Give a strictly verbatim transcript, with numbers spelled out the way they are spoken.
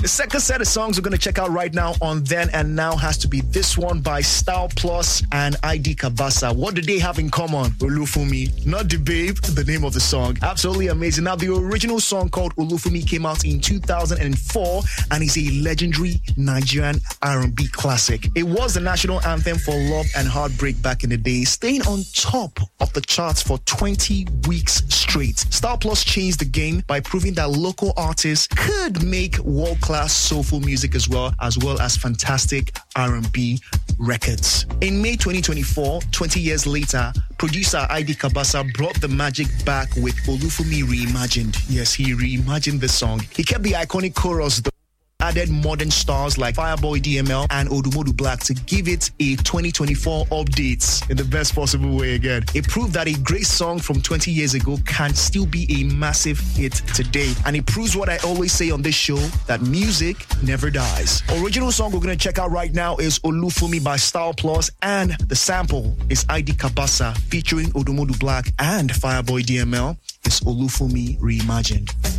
The second set of songs we're going to check out right now on Then and Now has to be this one by Style Plus and I D Kabasa. What do they have in common? Olufumi, not the babe, the name of the song. Absolutely amazing. Now, the original song called Olufumi came out in two thousand four and is a legendary Nigerian R and B classic. It was the national anthem for love and heartbreak back in the day, staying on top of the charts for twenty weeks straight. Style Plus changed the game by proving that local artists could make world-class soulful music as well, as well as fantastic R and B records. In May twenty twenty-four, twenty years later, producer I D Kabasa brought the magic back with Olufumi Reimagined. Yes, he reimagined the song. He kept the iconic chorus, though, added modern stars like Fireboy D M L and Odumodu Black to give it a twenty twenty-four update in the best possible way again. It proved that a great song from twenty years ago can still be a massive hit today. And it proves what I always say on this show, that music never dies. Original song we're going to check out right now is Olufumi by Style Plus, and the sample is I D Kabasa featuring Odumodu Black and Fireboy D M L. It's Olufumi Reimagined.